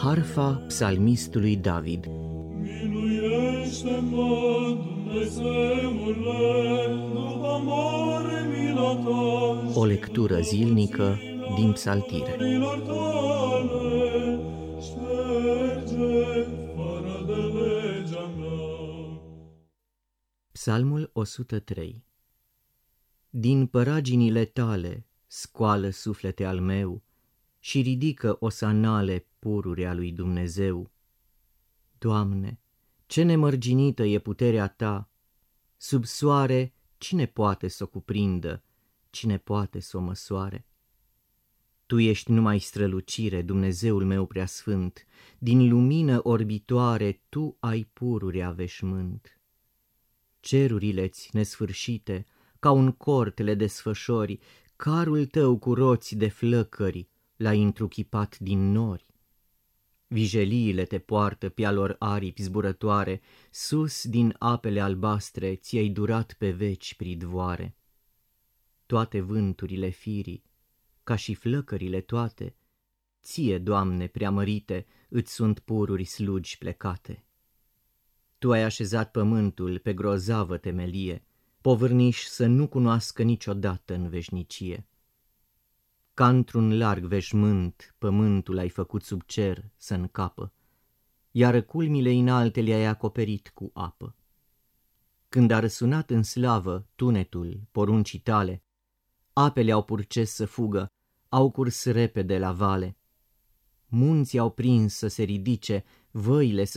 Harfa psalmistului David. Miluiește-mă, Dumnezeule, după mare mila ta. O lectură zilnică din Psaltire. Milor tale, șterge fără de legea mea. Psalmul 103. Din păraginile tale scoală, suflete al meu, și ridică osanale pururea lui Dumnezeu. Doamne, ce nemărginită e puterea ta! Sub soare cine poate s-o cuprindă, cine poate s-o măsoare? Tu ești numai strălucire, Dumnezeul meu preasfânt, din lumină orbitoare tu ai pururea veșmânt. Cerurile-ți nesfârșite, ca un cort le desfășori, carul tău cu roți de flăcări l-ai întruchipat din nori. Vijeliile te poartă pe-a lor aripi zburătoare, sus din apele albastre ți-ai durat pe veci pridvoare. Toate vânturile firii, ca și flăcările toate, ție, Doamne, preamărite, îți sunt pururi slugi plecate. Tu ai așezat pământul pe grozavă temelie, povârniși să nu cunoască niciodată în veșnicie. Ca într-un larg veșmânt, pământul ai făcut sub cer să încapă, iar culmile înalte le-ai acoperit cu apă. Când a răsunat în slavă tunetul poruncii tale, apele au purces să fugă, au curs repede la vale. Munții au prins să se ridice, văile să